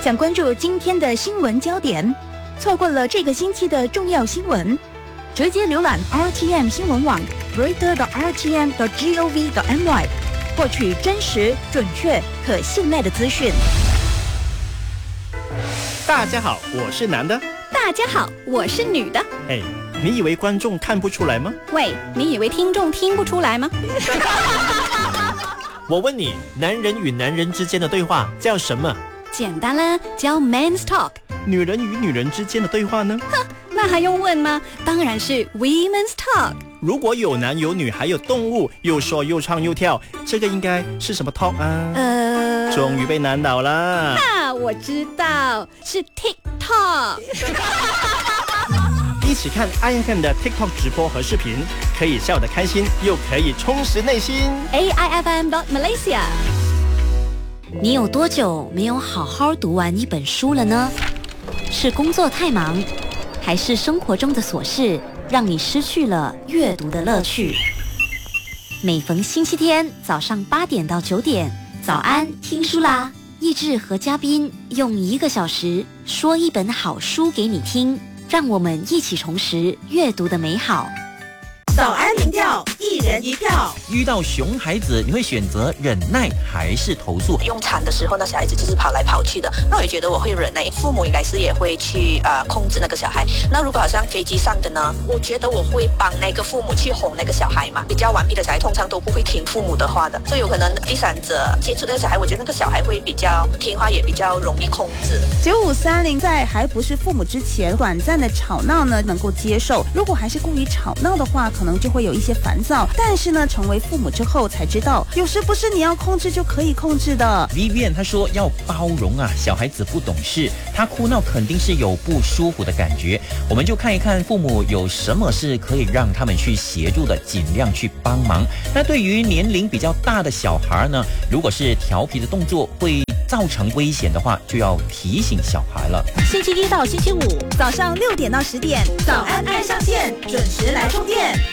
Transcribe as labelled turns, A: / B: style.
A: 想关注今天的新闻焦点，错过了这个星期的重要新闻，直接浏览 RTM 新闻网 reader.rtm.gov.my， 获取真实、准确、可信赖的资讯。
B: 大家好，我是男的。
C: 大家好，我是女的。
B: 哎，你以为观众看不出来吗？
C: 喂，你以为听众听不出来吗？
B: 我问你，男人与男人之间的对话叫什么？
C: 简单啦，叫 Men's Talk。
B: 女人与女人之间的对话呢？
C: 哼，那还用问吗？当然是 Women's Talk。
B: 如果有男有女还有动物，又说又唱又跳，这个应该是什么 talk 啊？终于被难倒了。
C: 我知道，是 TikTok。
B: 一起看 IFM 的 TikTok 直播和视频，可以笑得开心，又可以充实内心。
C: AIFM.Malaysia。
D: 你有多久没有好好读完一本书了呢？是工作太忙，还是生活中的琐事让你失去了阅读的乐趣？每逢星期天早上8点到9点，早安听书啦！益智和嘉宾用1个小时说一本好书给你听，让我们一起重拾阅读的美好。
E: 早安民调，1人1票。
F: 遇到熊孩子，你会选择忍耐还是投诉？
G: 用餐的时候，那小孩子就是跑来跑去的，那我也觉得我会忍耐。父母应该是也会去控制那个小孩。那如果好像飞机上的呢，我觉得我会帮那个父母去哄那个小孩嘛。比较顽皮的小孩通常都不会听父母的话的，所以有可能第三者接触那个小孩，我觉得那个小孩会比较听话，也比较容易控制。
E: 9530在还不是父母之前，短暂的吵闹呢能够接受，如果还是故意吵闹的话，可能就会有一些烦躁。但是呢，成为父母之后才知道，有时不是你要控制就可以控制的。
F: Vivian 他说要包容啊，小孩子不懂事，他哭闹肯定是有不舒服的感觉。我们就看一看父母有什么是可以让他们去协助的，尽量去帮忙。那对于年龄比较大的小孩呢，如果是调皮的动作会造成危险的话，就要提醒小孩了。
E: 星期1到星期5早上6点到10点，早安爱上线，准时来充电。